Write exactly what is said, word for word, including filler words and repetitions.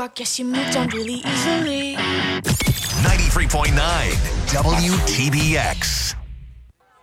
I guess you moved on really easily. ninety-three point nine W T B X.